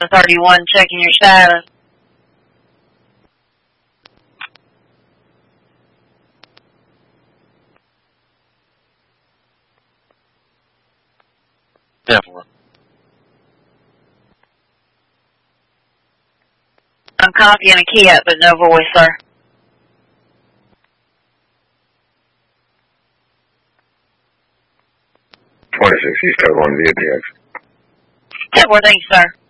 Delta 31, checking your status. Definitely. I'm copying a key up, but no voice, sir. 26 East 1 VPX. 10-4, thank you, sir.